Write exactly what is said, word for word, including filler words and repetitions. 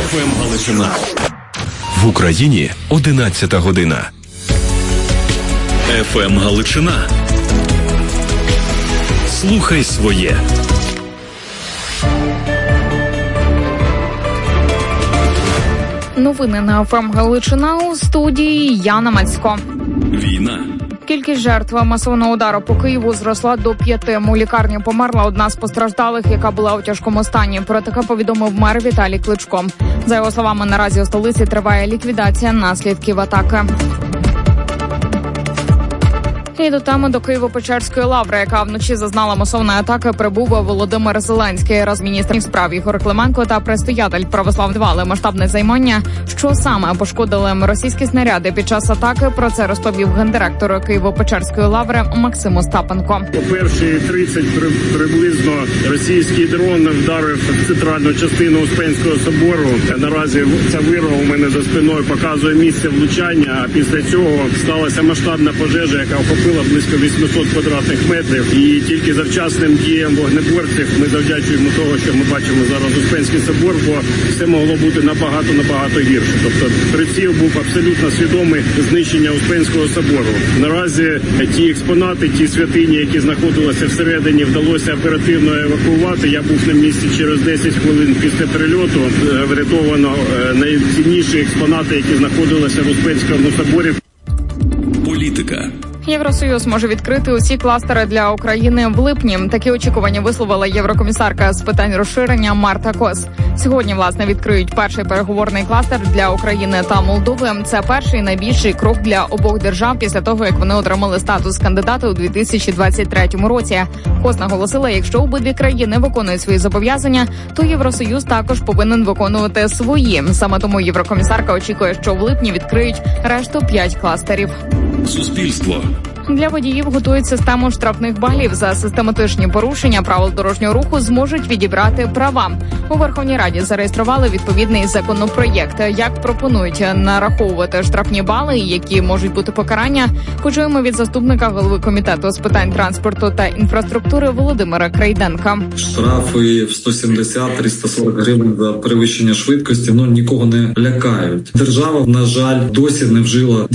еф ем Галичина. В Україні одинадцята година. еф ем Галичина. Слухай своє. Новини на еф ем Галичина, у студії Яна Мацько. Війна. Кількість жертв масованого удару по Києву зросла до п'яти. У лікарні померла одна з постраждалих, яка була у тяжкому стані. Про таке повідомив мер Віталій Кличко. За його словами, наразі у столиці триває ліквідація наслідків атаки. І до теми до Києво-Печерської лаври, яка вночі зазнала масовної атаки, прибув Володимир Зеленський. Раз міністр справ Ігор Клименко та предстоятель православдвали масштабне займання. Що саме пошкодили російські снаряди під час атаки, про це розповів гендиректор Києво-Печерської лаври Максим Остапенко. О першій тридцять приблизно російський дрон вдарив в центральну частину Успенського собору. Наразі ця вирва у мене за спиною показує місце влучання, а після цього сталася масштабна пожежа, яка охопила близько вісімсот квадратних метрів. І тільки завчасним діям вогнеборців ми завдячуємо того, що ми бачимо зараз Успенський собор, бо все могло бути набагато-набагато гірше. Тобто приціл був абсолютно свідомий знищення Успенського собору. Наразі ті експонати, ті святині, які знаходилися всередині, вдалося оперативно евакуювати. Я був на місці через десять хвилин після прильоту. Врятовано найцінніші експонати, які знаходилися в Успенському соборі. Політика. Євросоюз може відкрити усі кластери для України в липні. Такі очікування висловила єврокомісарка з питань розширення Марта Кос. Сьогодні, власне, відкриють перший переговорний кластер для України та Молдови. Це перший найбільший крок для обох держав після того, як вони отримали статус кандидата у дві тисячі двадцять третьому році. Кос наголосила, якщо обидві країни виконують свої зобов'язання, то Євросоюз також повинен виконувати свої. Саме тому єврокомісарка очікує, що в липні відкриють решту п'ять кластерів. Суспільство. Для водіїв готують систему штрафних балів. За систематичні порушення правил дорожнього руху зможуть відібрати права. У Верховній Раді зареєстрували відповідний законопроєкт. Як пропонують нараховувати штрафні бали і які можуть бути покарання, почуємо від заступника голови комітету з питань транспорту та інфраструктури Володимира Крейденка. Штрафи в сто сімдесят - триста сорок гривень за перевищення швидкості, ну, нікого не лякають. Держава, на жаль, досі не вжила